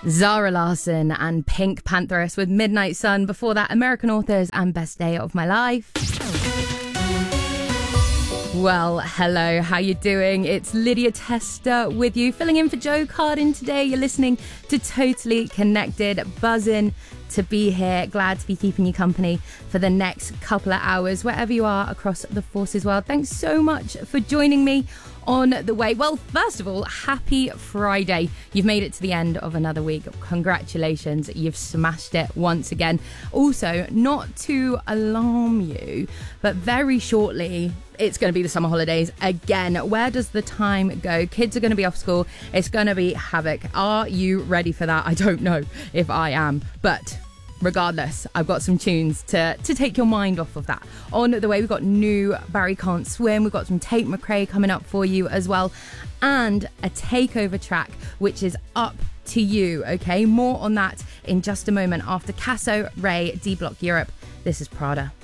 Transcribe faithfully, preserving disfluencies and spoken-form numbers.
Zara Larsson and Pink Pantheress with Midnight Sun. Before that, American Authors and Best Day of My Life. Well, hello, how you doing? It's Lydia Tester with you, filling in for Joe Cardin today. You're listening to Totally Connected, buzzing to be here. Glad to be keeping you company for the next couple of hours, wherever you are across the Forces world. Thanks so much for joining me on the way. Well, first of all, happy Friday. You've made it to the end of another week. Congratulations. You've smashed it once again. Also, not to alarm you, but very shortly, it's going to be the summer holidays again. Where does the time go? Kids are going to be off school. It's going to be havoc. Are you ready for that? I don't know if I am, but regardless, I've got some tunes to, to take your mind off of that. On the way, we've got new Barry Can't Swim. We've got some Tate McRae coming up for you as well. And a takeover track, which is up to you, okay? More on that in just a moment after Casso, Ray, D-Block Europe. This is Prada.